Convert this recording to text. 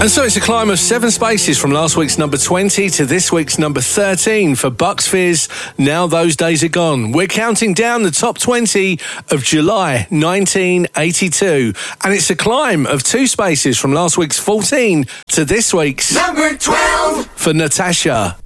And so it's a climb of 7 spaces from last week's number 20 to this week's number 13 for Bucks Fizz. Now those days are gone. We're counting down the top 20 of July 1982. And it's a climb of 2 spaces from last week's 14 to this week's number 12 for Natasha.